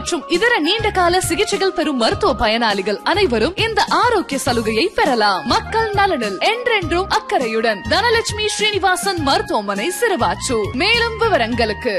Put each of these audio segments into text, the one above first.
மற்றும் இதர நீண்ட கால சிகிச்சைகள் பெறும் மருத்துவ பயனாளிகள் அனைவரும் இந்த ஆரோக்கிய சலுகையை பெறலாம். மக்கள் நலனில் என்றென்றும் அக்கறையுடன் தனலட்சுமி ஸ்ரீனிவாசன் மருத்துவமனை சிறுவாச்சூர். மேலும் விவரங்களுக்கு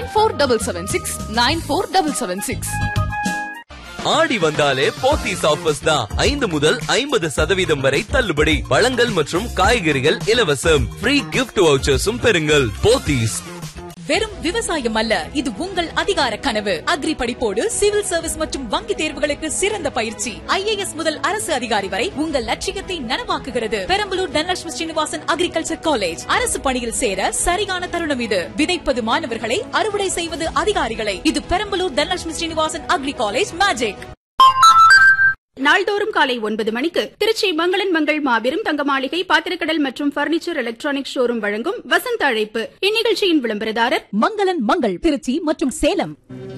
9477694776. ஆடி வந்தாலே போத்தீஸ் ஆஃபர்ஸ் தான். 5 முதல் 50% வரை தள்ளுபடி. பழங்கள் மற்றும் காய்கறிகள் இலவசம். ஃப்ரீ கிஃப்ட் வவுச்சர்ஸும் பெறுங்கள். போத்தீஸ். வெறும் விவசாயம் அல்ல, இது உங்கள் அதிகார கனவு. அக்ரி படிப்போடு சிவில் சர்வீஸ் மற்றும் வங்கி தேர்வுகளுக்கு சிறந்த பயிற்சி. IAS முதல் அரசு அதிகாரி வரை உங்கள் லட்சியத்தை நனவாக்குகிறது. Perambalur Dhanalakshmi Srinivasan agriculture college. அரசு பணியில் சேர சரியான தருணம் இது. விதைப்பது மாணவர்களை, அறுவடை செய்வது அதிகாரிகளை. இது Perambalur Dhanalakshmi Srinivasan agri college magic. நாள்தோறும் காலை 9 மணிக்கு திருச்சி மங்களன் மங்கள் மாபெரும் தங்க மாளிகை பாத்திரக்கடல் மற்றும் பர்னிச்சர் எலக்ட்ரானிக் ஷோரூம் வழங்கும் வசந்த அழைப்பு. இந்நிகழ்ச்சியின் விளம்பரதாரர் மங்களன் மங்கள் திருச்சி மற்றும் சேலம்.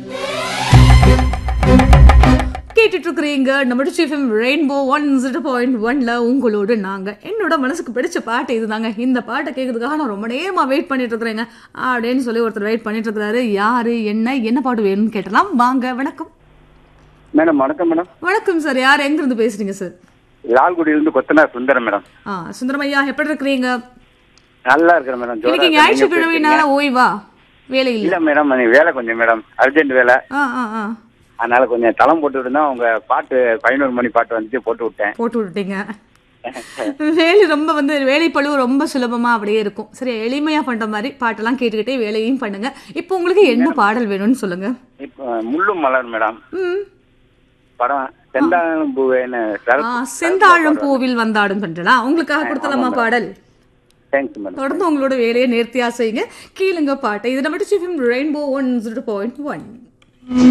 கேட்டுட்டு இருக்கிறீங்க நம்ம எஃப்எம் ரெயின்போ 101.1ல உங்களோடு நாங்க. என்னோட மனசுக்கு பிடிச்ச பாட்டு இதுதாங்க. இந்த பாட்டை கேட்கறதுக்காக நான் ரொம்ப நேரமா வெயிட் பண்ணிட்டு இருக்கிறேங்க அப்படின்னு சொல்லி ஒருத்தர் வெயிட் பண்ணிட்டு இருக்கிறாரு. யாரு என்ன பாட்டு வேணும்னு கேட்டலாம். வாங்க. வணக்கம் மேடம். வணக்கம் மேடம். வணக்கம் சார். யார் எங்க இருந்து பேசுறீங்க சார்? லால்குடியிலிருந்து கொத்தனார் சுந்தரம் மேடம். சுந்தரம் ஐயா, எப்படி இருக்கிறீங்க? நல்லா இருக்கிறேன் மேடம். இன்னைக்கு ஞாயிற்றுக்கிழமைனால ஓய்வா? வேலை இல்ல மேடம், வேலை கொஞ்சம் மேடம், அர்ஜென்ட் வேலை. அதனால கொஞ்சம் தளம் போட்டு இருந்தா உங்க பாட்டு 11 மணி பாட்டு வந்துட்டு போட்டு விட்டீங்க. வேலை ரொம்ப வேலை பழுவு ரொம்ப சுலபமா அப்படியே இருக்கும். சரி, எளிமையா பண்ற மாதிரி பாட்டெல்லாம் கேட்டுக்கிட்டே வேலையும் பண்ணுங்க. இப்போ உங்களுக்கு என்ன பாடல் வேணும்னு சொல்லுங்க. இப்ப முள்ளும் மலர் மேடம் படம். செந்தாழம் பூவேன்னு செந்தாழம் பூவில் வந்தாடும் பண்றா உங்களுக்காக கொடுத்தலாமா பாடல்? தொடர்ந்து உங்களோட வேலையை நேர்த்தியா செய்யுங்க. கீழுங்க பாட்டை. இது நம்ம ரெயின்போ 101.1.